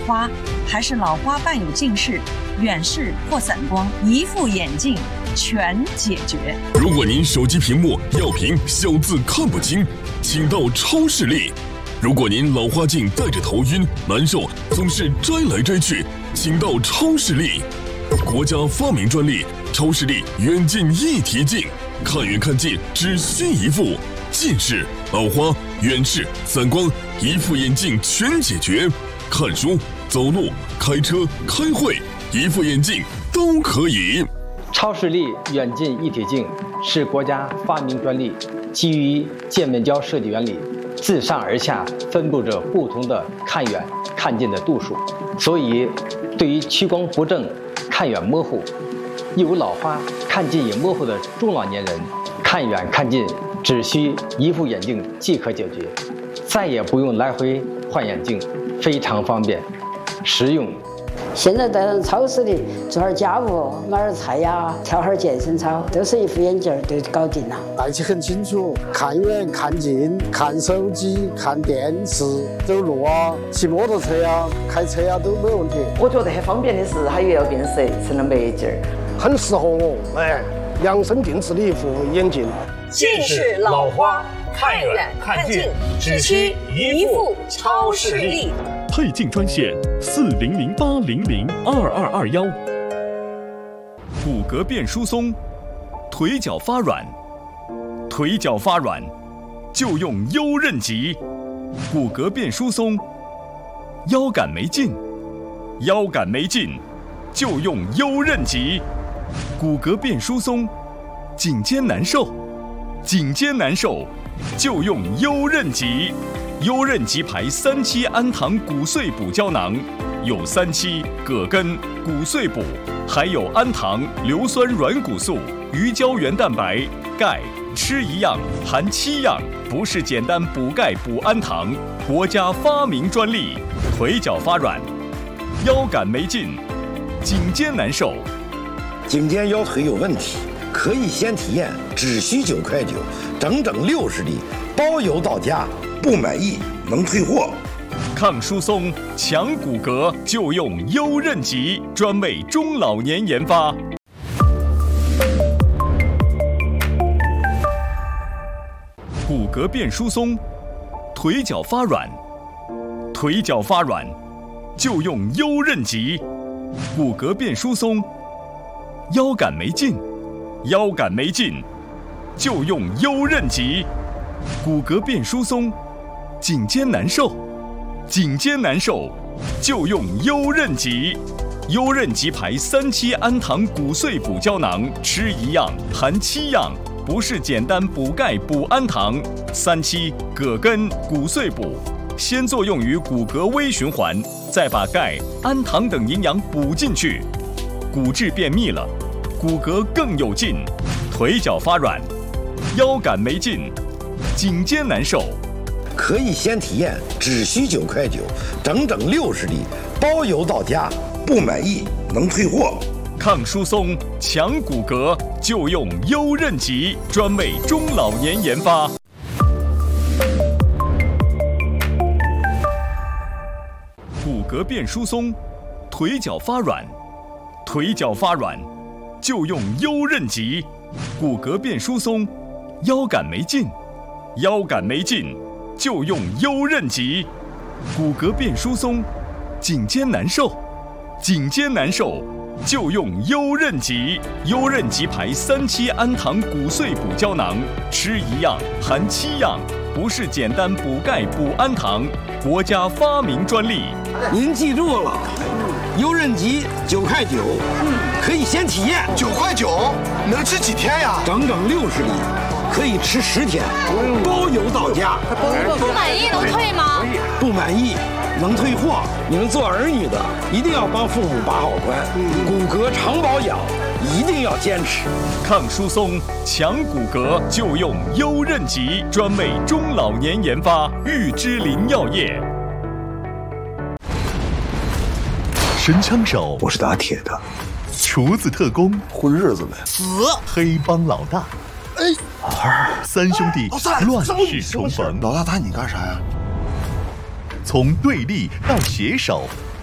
花，还是老花伴有近视、远视或散光，一副眼镜全解决。 如果您手机屏幕要屏小字看不清，请到超视力。如果您老花镜戴着头晕难受，总是摘来摘去，请到超视力。国家发明专利，超视力远近一体镜，看远看近只需一副，近视、老花、远视、散光，一副眼镜全解决。看书、走路、开车、开会，一副眼镜都可以。 超视力远近一体镜是国家发明专利，基于渐面胶设计原理，自上而下分布着不同的看远看近的度数，所以对于屈光不正、看远模糊、有老花、看近也模糊的中老年人，看远看近只需一副眼镜即可解决，再也不用来回换眼镜，非常方便实用。 现在在超市里做点家务，买点菜呀，跳会健身操，都是一副眼镜就搞定了。 戴起很清楚，看远看近，看手机、看电视，走路啊、骑摩托车啊、开车啊都没问题。 我觉得很方便的是，它又要变色，成了墨镜， 很适合我。量身定制的一副眼镜。 近视、老花、看远看近，只需一副超视力。 配镜专线4008002221。骨骼变疏松，腿脚发软，腿脚发软就用优韧极。骨骼变疏松，腰杆没劲，腰杆没劲就用优韧极。骨骼变疏松，颈肩难受，颈肩难受就用优韧极。优韧极牌3期氨糖骨碎补胶囊，有3期、葛根、骨碎补，还有氨糖、硫酸软骨素、鱼胶原蛋白、钙，吃一样含7样，不是简单补钙补氨糖，国家发明专利。腿脚发软，腰杆没劲，颈肩难受， 颈肩腰腿有问题，可以先体验，只需9.9块，整整60粒，包邮到家。不满意能退货。 抗疏松、强骨骼就用优韧极，专为中老年研发。骨骼变疏松，腿脚发软，腿脚发软就用优韧极。骨骼变疏松，腰杆没劲，腰杆没劲就用优韧极。骨骼变疏松，颈肩难受，颈肩难受就用优韧极。优韧极牌3期氨糖骨碎补胶囊，吃一样含7样，不是简单补钙补氨糖。3期、葛根、骨碎补，先作用于骨骼微循环，再把钙、氨糖等营养补进去，骨质变密了，骨骼更有劲。腿脚发软，腰杆没劲，颈肩难受， 可以先体验，只需9.9块，整整60粒，包邮到家。不满意能退货。 抗疏松、强骨骼就用优韧极，专为中老年研发。骨骼变疏松，腿脚发软，腿脚发软就用优韧极。骨骼变疏松，腰杆没劲，腰杆没劲就用优韧极。骨骼变疏松，颈肩难受，颈肩难受就用优韧极。优韧极牌3期氨糖骨碎补胶囊，吃一样含7样，不是简单补钙补氨糖，国家发明专利。 您记住了，优韧极9.9块，可以先体验。 9.9块能吃几天呀？ 整整60粒，可以吃10天，包邮到家。 不满意能退吗？ 不满意能退货。你们做儿女的一定要帮父母把好关，骨骼常保养一定要坚持。 抗疏松、强骨骼就用优韧极，专为中老年研发。玉芝林药业。 神枪手， 我是打铁的； 厨子特工， 混日子的； 死黑帮老大。三兄弟乱世重逢。 老大打你干啥呀？ 从对立到携手，